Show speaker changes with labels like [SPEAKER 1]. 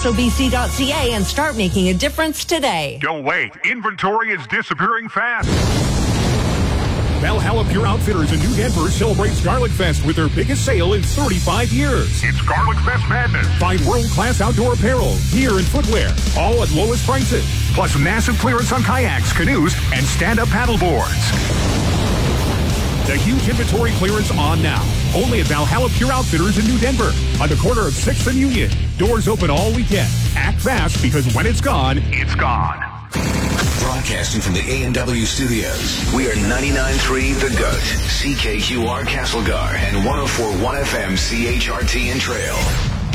[SPEAKER 1] SoBC.ca and start making a difference today.
[SPEAKER 2] Don't wait. Inventory is disappearing fast.
[SPEAKER 3] Valhalla Pure Outfitters in New Denver celebrates Garlic Fest with their biggest sale in 35 years.
[SPEAKER 2] It's Garlic Fest Madness.
[SPEAKER 3] Find world-class outdoor apparel, gear, and footwear, all at lowest prices. Plus massive clearance on kayaks, canoes, and stand-up paddle boards. The huge inventory clearance on now. Only at Valhalla Pure Outfitters in New Denver, on the corner of 6th and Union. Doors open all weekend. Act fast, because when it's gone, it's gone.
[SPEAKER 4] Broadcasting from the A&W studios, we are 99.3 The Goat, CKQR Castlegar, and 104.1 FM CHRT in Trail.